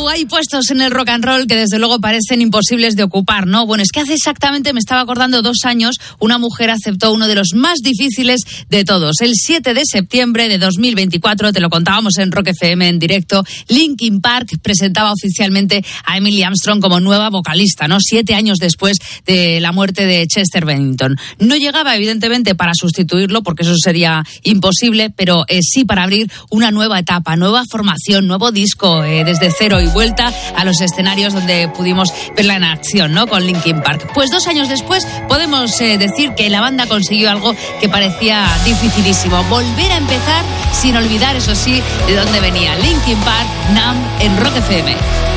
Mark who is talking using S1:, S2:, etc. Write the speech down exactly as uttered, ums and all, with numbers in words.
S1: Wow, hay puestos en el rock and roll que desde luego parecen imposibles de ocupar, ¿no? Bueno, es que hace exactamente, me estaba acordando, dos años, una mujer aceptó uno de los más difíciles de todos. El siete de septiembre de dos mil veinticuatro, te lo contábamos en Rock F M en directo, Linkin Park presentaba oficialmente a Emily Armstrong como nueva vocalista, ¿no? Siete años después de la muerte de Chester Bennington. No llegaba, evidentemente, para sustituirlo, porque eso sería imposible, pero eh, sí para abrir una nueva etapa, nueva formación, nuevo disco, eh, desde cero y vuelta a los escenarios donde pudimos verla en acción, ¿no? Con Linkin Park. Pues dos años después podemos eh, decir que la banda consiguió algo que parecía dificilísimo, volver a empezar sin olvidar, eso sí, de dónde venía. Linkin Park, Numb, en Rock F M.